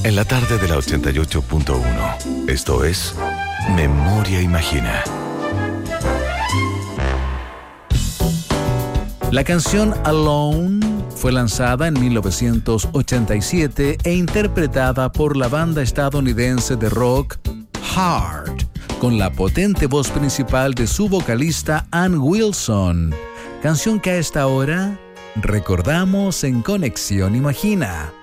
en la tarde de la 88.1. Esto es Memoria Imagina. La canción Alone fue lanzada en 1987 e interpretada por la banda estadounidense de rock Heart, con la potente voz principal de su vocalista Ann Wilson, canción que a esta hora recordamos en Conexión Imagina.